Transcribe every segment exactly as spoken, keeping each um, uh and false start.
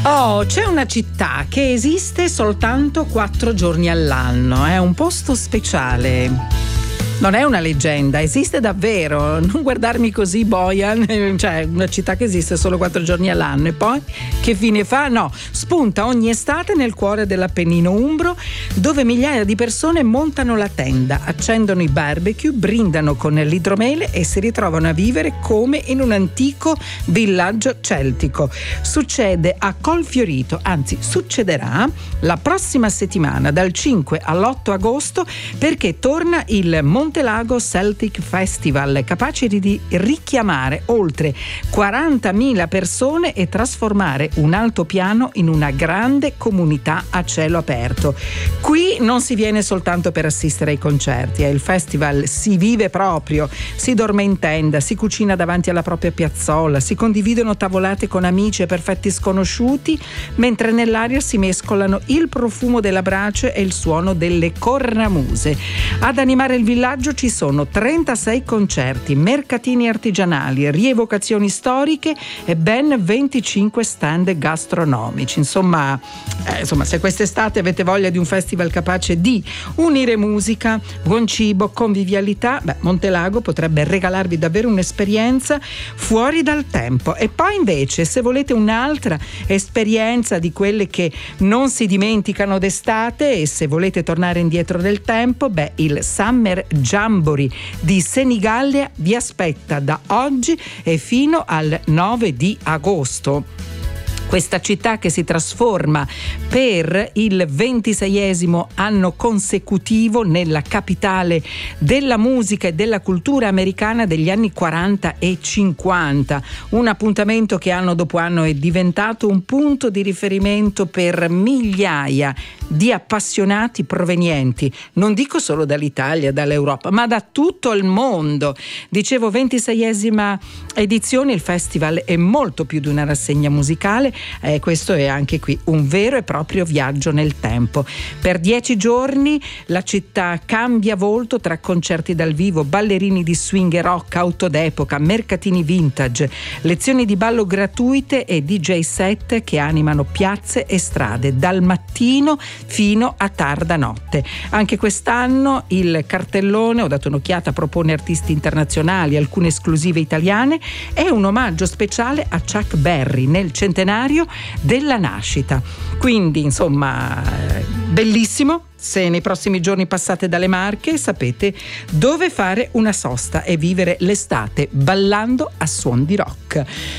Oh, c'è una città che esiste soltanto quattro giorni all'anno, è un posto speciale. Non è una leggenda, esiste davvero. Non guardarmi così, Bojan, cioè una città che esiste solo quattro giorni all'anno. E poi che fine fa? No, spunta ogni estate nel cuore dell'Appennino umbro, dove migliaia di persone montano la tenda, accendono i barbecue, brindano con l'idromele e si ritrovano a vivere come in un antico villaggio celtico. Succede a Colfiorito, anzi succederà la prossima settimana dal cinque all'otto agosto, perché torna il Montelago Celtic Festival, capace di richiamare oltre quarantamila persone e trasformare un altopiano in una grande comunità a cielo aperto. Qui non si viene soltanto per assistere ai concerti, al festival si vive proprio, si dorme in tenda, si cucina davanti alla propria piazzola, si condividono tavolate con amici e perfetti sconosciuti, mentre nell'aria si mescolano il profumo della brace e il suono delle cornamuse. Ad animare il villaggio ci sono trentasei concerti, mercatini artigianali, rievocazioni storiche e ben venticinque stand gastronomici. Insomma, eh, insomma, se quest'estate avete voglia di un festival capace di unire musica, buon cibo, convivialità, beh, Montelago potrebbe regalarvi davvero un'esperienza fuori dal tempo. E poi invece, se volete un'altra esperienza di quelle che non si dimenticano d'estate e se volete tornare indietro nel tempo, beh, il Summer Jamboree di Senigallia vi aspetta da oggi e fino al nove di agosto. Questa città che si trasforma per il ventiseiesimo anno consecutivo nella capitale della musica e della cultura americana degli anni quaranta e cinquanta. Un appuntamento che anno dopo anno è diventato un punto di riferimento per migliaia di appassionati provenienti, non dico solo dall'Italia, dall'Europa, ma da tutto il mondo. Dicevo, ventiseiesima edizione, il festival è molto più di una rassegna musicale. Eh, questo è anche qui un vero e proprio viaggio nel tempo. Per dieci giorni la città cambia volto tra concerti dal vivo, ballerini di swing e rock, auto d'epoca, mercatini vintage, lezioni di ballo gratuite e D J set che animano piazze e strade dal mattino fino a tarda notte. Anche quest'anno il cartellone, ho dato un'occhiata, propone artisti internazionali, alcune esclusive italiane e un omaggio speciale a Chuck Berry nel centenario della nascita. Quindi insomma, bellissimo. Se nei prossimi giorni passate dalle Marche, sapete dove fare una sosta e vivere l'estate ballando a suon di rock.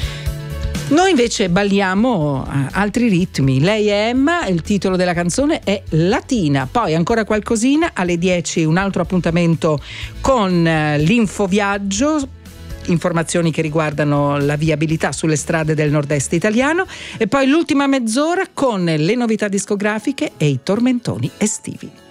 Noi invece balliamo altri ritmi. Lei è Emma, il titolo della canzone è Latina. Poi ancora qualcosina, alle dieci un altro appuntamento con l'infoviaggio, informazioni che riguardano la viabilità sulle strade del nord-est italiano, e poi l'ultima mezz'ora con le novità discografiche e i tormentoni estivi.